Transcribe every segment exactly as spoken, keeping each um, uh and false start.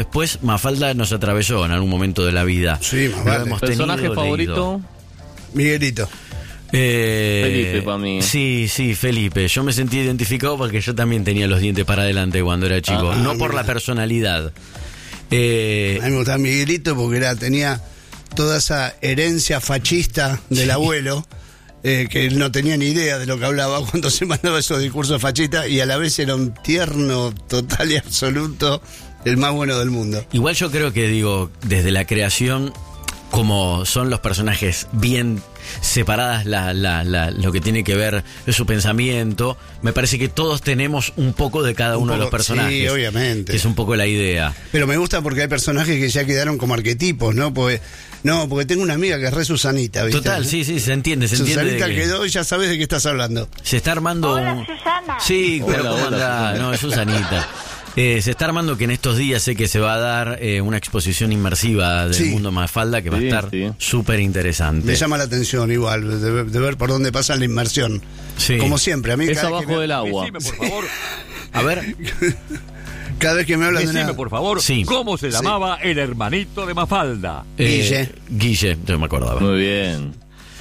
Después Mafalda nos atravesó en algún momento de la vida. Sí, más vale. hemos ¿Personaje tenido, favorito? leído. Miguelito. Eh, Felipe, para mí. Sí, sí, Felipe. Yo me sentí identificado porque yo también tenía los dientes para adelante cuando era chico. Ah, no mira. por la personalidad. Eh, A mí me gustaba Miguelito porque era, tenía toda esa herencia fachista del Sí. abuelo, eh, que él no tenía ni idea de lo que hablaba cuando se mandaba esos discursos fascistas, y a la vez era un tierno total y absoluto, el más bueno del mundo. igual yo creo que, digo, desde la creación, como son los personajes bien separadas la, la, la, lo que tiene que ver es su pensamiento, me parece que todos tenemos un poco de cada Un uno de los poco, personajes. sí, obviamente. Que es un poco la idea. Pero me gusta porque hay personajes que ya quedaron como arquetipos, ¿no? Porque, no, porque tengo una amiga que es re Susanita, ¿viste? Total, sí, sí, se entiende, se entiende. Susanita de que quedó y ya sabes de qué estás hablando. se está armando. Hola, un- Susana. Sí, pero Hola, ¿cómo hola, andás? Susana. No, es Susanita. Eh, se está armando que en estos días sé que se va a dar eh, una exposición inmersiva del Sí. mundo Mafalda que va Sí, a estar sí. súper interesante. Me llama la atención igual, de, de ver por dónde pasa la inmersión. Sí. Como siempre, a mí Es cada vez, abajo que me, del agua. Decime, por favor, A ver, cada vez que me hablan de decime, una... por favor, Sí. ¿cómo se Sí. llamaba el hermanito de Mafalda? eh, Guille, yo me acordaba. Muy bien.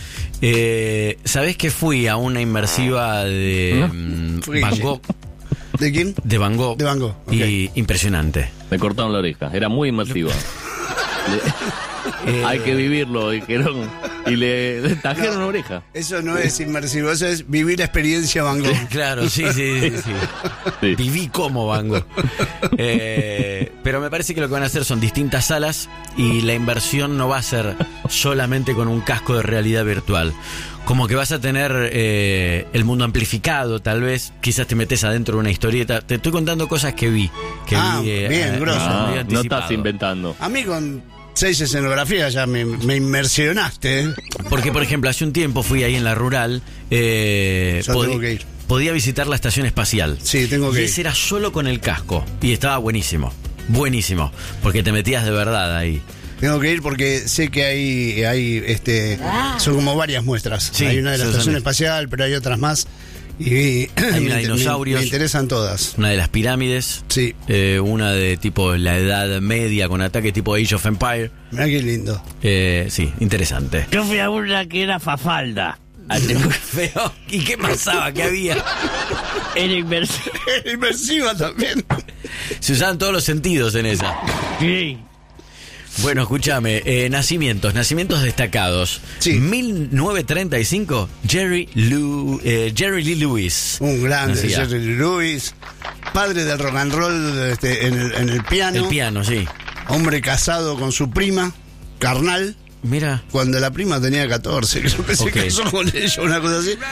Eh, ¿Sabés que fui a una inmersiva de mm, Fui. Van Gogh? ¿De quién? De Van Gogh. De Van Gogh, ok. Y impresionante. Me cortaron la oreja. Era muy inmersiva. Le- Hay que vivirlo. Dijeron. Y le tajaron la oreja. Eso no es inmersivo, eso es vivir la experiencia Van Gogh. Claro, sí, sí, sí. sí. Sí. Viví como Van Gogh. Eh, pero me parece que lo que van a hacer son distintas salas y la inversión no va a ser solamente con un casco de realidad virtual. Como que vas a tener eh, el mundo amplificado, tal vez. Quizás te metes adentro de una historieta. Te estoy contando cosas que vi. Que Ah, vi, eh, bien, eh, grosso. muy Ah, no anticipado. estás inventando. A mí con seis escenografías ya me, me inmersionaste, ¿eh? Porque, por ejemplo, hace un tiempo fui ahí en la rural. Eh, Ya podi- tengo que ir. Podía visitar la estación espacial. Sí, tengo que Y ir. ese era solo con el casco. Y estaba buenísimo. Buenísimo. Porque te metías de verdad ahí. Tengo que ir porque sé que hay, hay este, son como varias muestras. Sí, hay una de la son- estación son- espacial, pero hay otras más. Y Hay una me, de me- dinosaurios. me interesan todas. Una de las pirámides. Sí, eh, una de tipo la Edad Media con ataque tipo Age of Empire. mirá qué lindo. Eh, sí, interesante. Yo fui a una que era Fafalda. Feo. ¿Y qué pasaba? ¿Qué había? Era inversión. Inmersiva también. Se usaban todos los sentidos en esa. Sí. Bueno, escúchame, eh, nacimientos, nacimientos destacados. Sí. mil novecientos treinta y cinco, Jerry, Lew- eh, Jerry Lee Lewis. Un grande, Nacía. Jerry Lee Lewis, padre del rock and roll este, en, el, en el piano, El piano, sí. hombre casado con su prima, carnal, Mira. cuando la prima tenía catorce, creo que Ok. se casó con ella, una cosa así.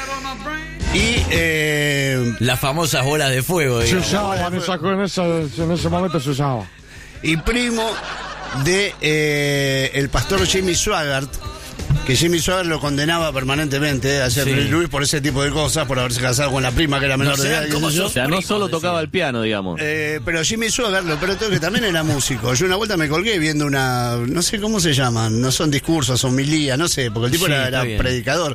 Y eh, Las famosas bolas de fuego, Se digamos. usaba, en, esa- en esa- en ese momento se usaba. y primo de eh, el pastor Jimmy Swaggart, que Jimmy Swaggart lo condenaba permanentemente eh, a Jerry Sí. Lee Lewis por ese tipo de cosas, por haberse casado con la prima que era menor No de sean edad. y como qué sé yo. O sea, no Primo, solo decía. tocaba el piano, digamos. Eh, pero Jimmy Swaggart, lo peor de todo es que también era músico. Yo una vuelta me colgué viendo una, no sé cómo se llaman, no son discursos, son milías, no sé, porque el tipo Sí, era, está era bien. predicador.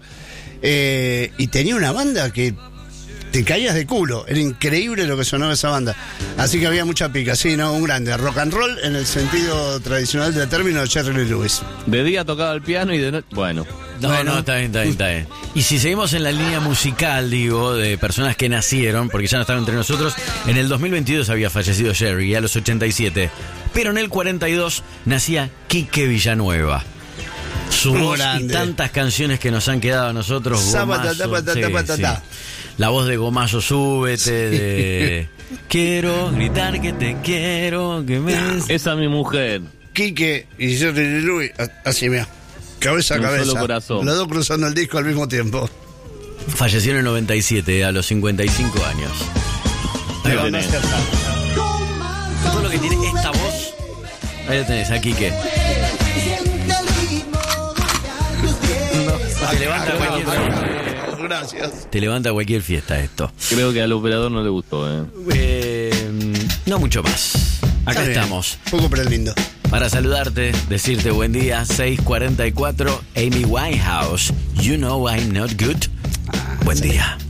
Eh, y tenía una banda que te caías de culo, era increíble lo que sonaba esa banda. Así que había mucha pica, sí, no, un grande. Rock and roll en el sentido tradicional del término de Jerry Lee Lewis. De día tocaba el piano y de noche. Bueno. No, Bueno. no, está bien, está bien, está bien. Y si seguimos en la línea musical, digo, de personas que nacieron, porque ya no estaban entre nosotros, en el dos mil veintidós había fallecido Jerry, a los ochenta y siete. Pero en el cuarenta y dos nacía Quique Villanueva. Su Muy voz y grande. tantas canciones que nos han quedado a nosotros. Zapata, Gomazo, tapata, sí, tapata, sí. ta. La voz de Gomazo, súbete, de... Quiero gritar que te quiero, que me... Esa es mi mujer. Quique y Jerry Lee Lewis, a- así mira, cabeza a Un cabeza. solo corazón. Los dos cruzando el disco al mismo tiempo. Falleció en el noventa y siete, a los cincuenta y cinco años. Ahí lo tenés. Todo lo que tiene esta voz, ahí lo tenés, a Quique. Te levanta cualquier, Gracias. te levanta cualquier fiesta esto. Creo que al operador no le gustó, ¿eh? Eh, no mucho más. Acá Está bien. estamos. Poco pero lindo. Para saludarte, decirte buen día, seis cuarenta y cuatro, Amy Winehouse. You know I'm not good. Buen día.